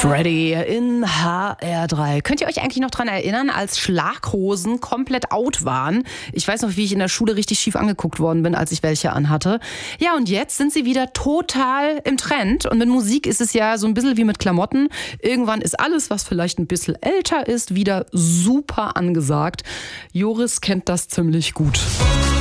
Freddy in HR3. Könnt ihr euch eigentlich noch dran erinnern, als Schlaghosen komplett out waren? Ich weiß noch, wie ich in der Schule richtig schief angeguckt worden bin, als ich welche anhatte. Ja, und jetzt sind sie wieder total im Trend. Und mit Musik ist es ja so ein bisschen wie mit Klamotten. Irgendwann ist alles, was vielleicht ein bisschen älter ist, wieder super angesagt. Joris kennt das ziemlich gut.